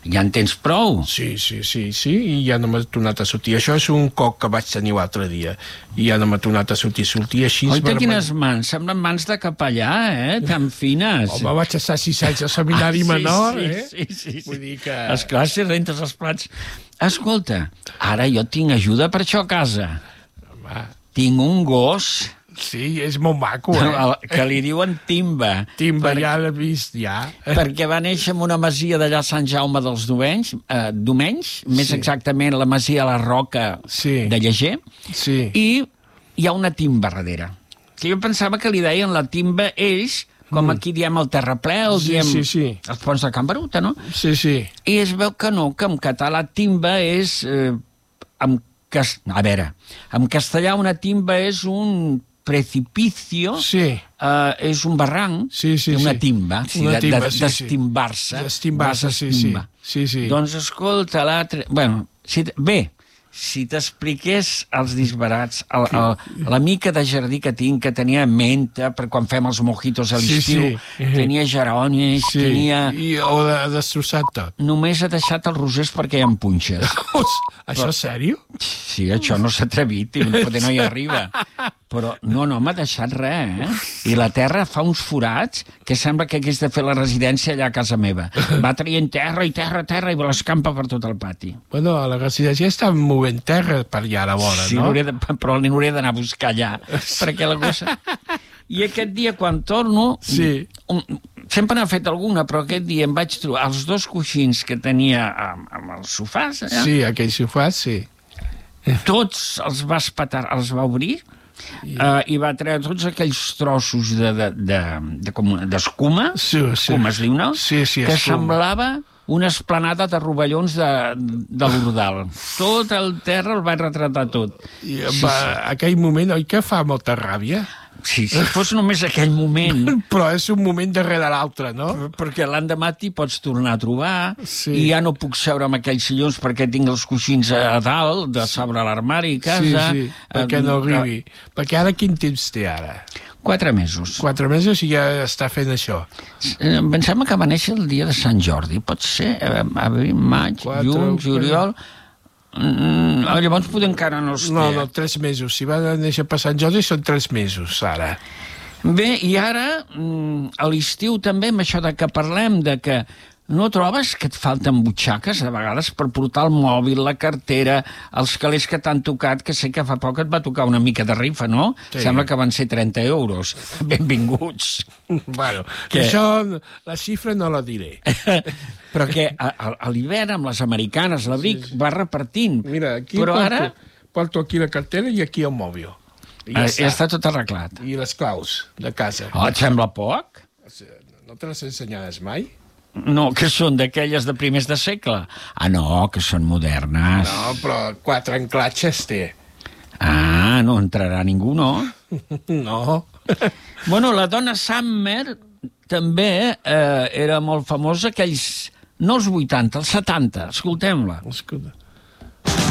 Ja en tens prou. Sí, i ja no m'ha tornat a sortir. Això és un coc que vaig tenir l'altre dia, i ja no m'ha tornat a sortir així... Oita, quines mans, semblen mans de capellà, tan fines. Home, vaig estar 6 anys al seminari menor, Sí. Vull dir que... Esclar, si rentes els plats... Escolta, ara jo tinc ajuda per això a casa. Home. Tinc un gos... Sí, és molt maco, que li diuen Timba. Timba, ja l'he vist, ja. Perquè va néixer en una masia d'allà a Sant Jaume dels Domenys, més exactament la masia La Roca de Lleger, i hi ha una timba darrere. Que jo pensava que li deien la timba ells, com aquí diem el terraplè, o diem els ponts de Can Baruta, no? Sí. I es veu que no, que en català timba és... A veure, en castellà una timba és un precipicio, és un barranc, una timba, d'estimbar-se. D'estimbar-se, sí. Doncs escolta, l'altre... Bueno, bé, si t'expliqués els disbarats, la mica de jardí que tinc, que tenia menta, per quan fem els mojitos a l'estiu, tenia geronis, tenia... I ho ha destrossat tot. Només ha deixat els rosers perquè hi ha punxes. Això és sèrio? Sí, això no s'ha atrevit, poder no hi arriba. Però no m'ha deixat res, I la terra fa uns forats que sembla que hagués de fer la residència allà a casa meva. Va traient terra i l'escampa per tot el pati. Bueno, a la residència està movent terra per allà a la vora, no? Sí, però n'hauré d'anar a buscar allà, perquè la gossa... I aquest dia, quan torno... Sempre n'ha fet alguna, però aquest dia em vaig trobar els 2 coixins que tenia amb els sofàs. Sí, aquells sofàs, sí. Tots els va espetar, els va obrir, i va treure tots aquells trossos d'escuma, escuma es diu, no? Que semblava una esplanada de rovellons de l'Ordal. Tot el terra el va retratar tot. I en aquell moment, oi que fa molta ràbia? Sí, si fos només aquell moment... Però és un moment darrere l'altre, no? Perquè l'endemà t'hi pots tornar a trobar i ja no puc seure amb aquells sillons perquè tinc els coixins a dalt, de sobre l'armari a casa... Sí, perquè no arribi. Perquè ara quin temps té ara? 4 mesos. 4 mesos i ja està fent això. Em sembla que va néixer el dia de Sant Jordi. Pot ser abril, maig, juny, juliol... Llavors poder encara no els té. No, 3 mesos. Si va néixer per Sant Jordi són 3 mesos, ara. Bé, i ara, a l'estiu també, amb això de que parlem, de que no trobes que et falten butxaques, a vegades, per portar el mòbil, la cartera, els calés que t'han tocat, que sé que fa poc et va tocar una mica de rifa, no? Sembla que van ser 30 euros. Benvinguts. Bueno, això, la xifra no la diré. Però que a l'hivern, amb les americanes, l'abric va repartint. Mira, aquí porto aquí la cartera i aquí el mòbil. Ja està tot arreglat. I les claus de casa. Et sembla poc? No te les ensenyades mai? No, que són d'aquelles de primers de segle. No, que són modernes. No, però 4 anclatges té. No entrarà ningú, no? No. Bueno, la dona Summer també era molt famosa aquells... No els 80, els 70, escoltem-la. Escolta.